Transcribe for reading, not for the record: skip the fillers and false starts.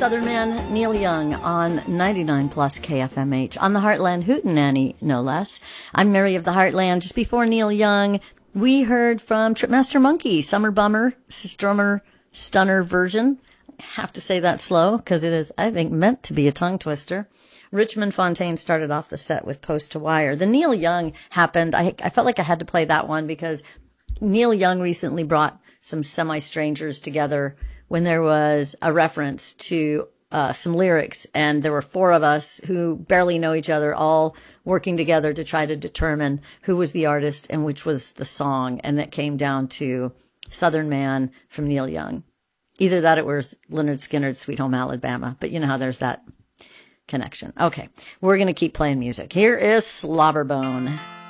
Southern Man, Neil Young on 99 plus KFMH on the Heartland Hootenanny, no less. I'm Mary of the Heartland. Just before Neil Young, we heard from Tripmaster Monkey, Summer Bummer, Strummer, Stunner version. I have to say that slow because it is, I think, meant to be a tongue twister. Richmond Fontaine started off the set with Post to Wire. The Neil Young happened. I felt like I had to play that one because Neil Young recently brought some semi-strangers together when there was a reference to some lyrics, and there were four of us who barely know each other, all working together to try to determine who was the artist and which was the song, and that came down to Southern Man from Neil Young. Either that or it was Lynyrd Skynyrd's Sweet Home Alabama, but you know how there's that connection. Okay, we're going to keep playing music. Here is Slobberbone.